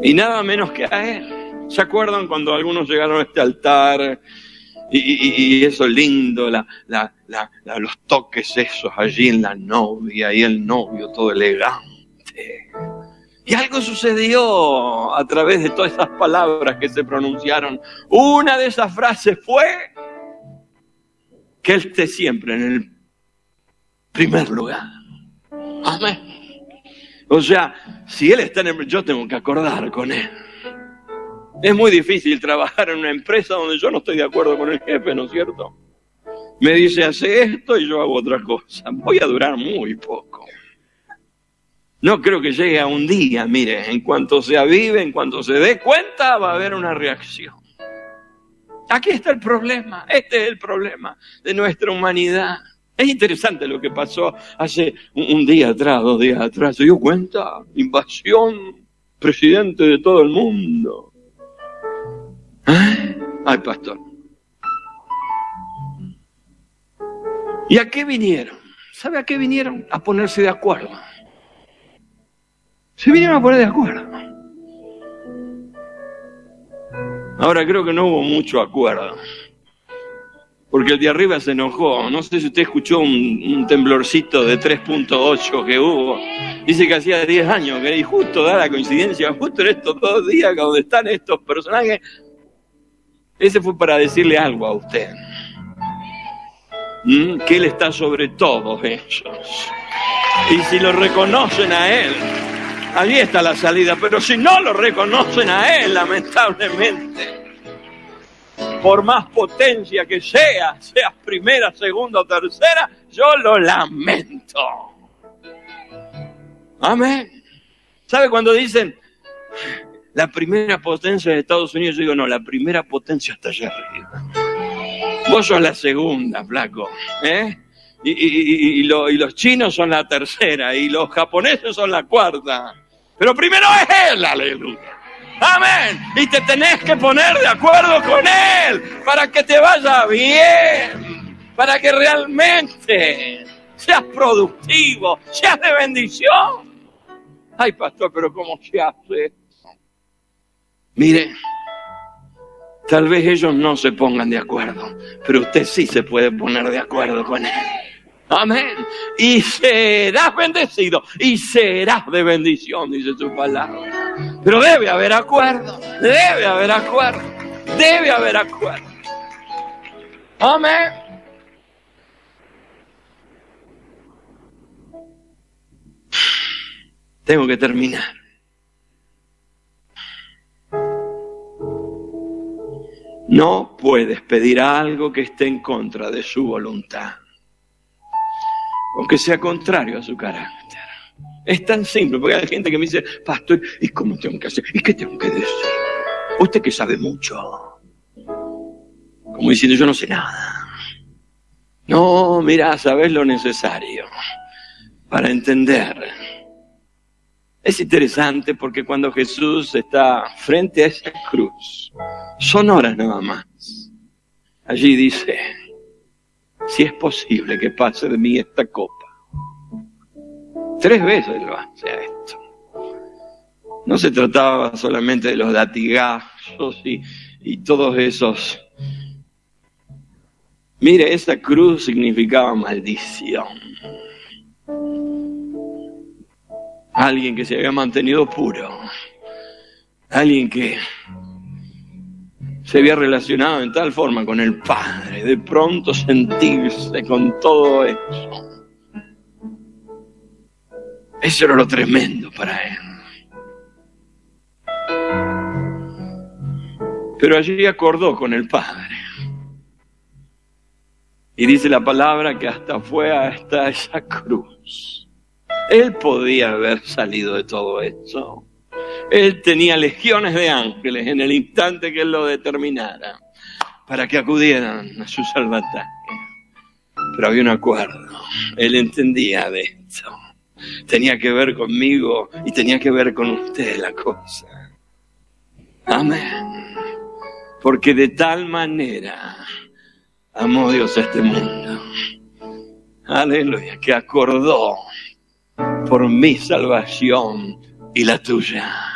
y nada menos que a Él. ¿Se acuerdan cuando algunos llegaron a este altar y eso lindo, los toques esos allí en la novia y el novio todo elegante? Y algo sucedió a través de todas esas palabras que se pronunciaron. Una de esas frases fue que Él esté siempre en el primer lugar. Amén. O sea, si Él está en el... yo tengo que acordar con Él. Es muy difícil trabajar en una empresa donde yo no estoy de acuerdo con el jefe, ¿no es cierto? Me dice, hace esto y yo hago otra cosa. Voy a durar muy poco. No creo que llegue a un día, mire, en cuanto se avive, en cuanto se dé cuenta, va a haber una reacción. Aquí está el problema, este es el problema de nuestra humanidad. Es interesante lo que pasó hace un día atrás, 2 días atrás. ¿Se dio cuenta? Invasión, presidente de todo el mundo. Ay, pastor. ¿Y a qué vinieron? ¿Sabe a qué vinieron? A ponerse de acuerdo. Se vinieron a poner de acuerdo. Ahora creo que no hubo mucho acuerdo. Porque el de arriba se enojó. No sé si usted escuchó un temblorcito de 3.8 que hubo. Dice que hacía 10 años, que y justo da la coincidencia, justo en estos 2 días donde están estos personajes. Ese fue para decirle algo a usted. Que Él está sobre todos ellos. Y si lo reconocen a Él, allí está la salida. Pero si no lo reconocen a Él, lamentablemente, por más potencia que seas primera, segunda o tercera, yo lo lamento. Amén. ¿Sabe cuando dicen la primera potencia de Estados Unidos? Yo digo, no, la primera potencia está allá arriba. Vos sos la segunda, flaco. Y los chinos son la tercera, y los japoneses son la cuarta. Pero primero es Él, aleluya. Amén. Y te tenés que poner de acuerdo con Él para que te vaya bien, para que realmente seas productivo, seas de bendición. Ay, pastor, pero ¿cómo se hace esto? Mire, tal vez ellos no se pongan de acuerdo, pero usted sí se puede poner de acuerdo con Él. Amén. Y serás bendecido y serás de bendición, dice su palabra. Pero debe haber acuerdo, debe haber acuerdo, debe haber acuerdo. Amén. Tengo que terminar. No puedes pedir algo que esté en contra de su voluntad, aunque sea contrario a su carácter. Es tan simple, porque hay gente que me dice, pastor, ¿y cómo tengo que hacer? ¿Y qué tengo que decir? Usted que sabe mucho. Como diciendo, yo no sé nada. No, mira, sabes lo necesario para entender. Es interesante porque cuando Jesús está frente a esa cruz, son horas nada más. Allí dice, si es posible que pase de mí esta copa. 3 veces lo hace a esto. No se trataba solamente de los latigazos y todos esos. Mire, esa cruz significaba maldición. Alguien que se había mantenido puro. Alguien que se había relacionado en tal forma con el Padre. De pronto sentirse con todo eso. Eso era lo tremendo para Él. Pero allí acordó con el Padre. Y dice la palabra que hasta fue hasta esa cruz. Él podía haber salido de todo esto. Él tenía legiones de ángeles en el instante que Él lo determinara para que acudieran a su salvataje. Pero había un acuerdo. Él entendía de esto. Tenía que ver conmigo y tenía que ver con usted la cosa. Amén. Porque de tal manera amó Dios a este mundo. Aleluya, que acordó por mi salvación y la tuya.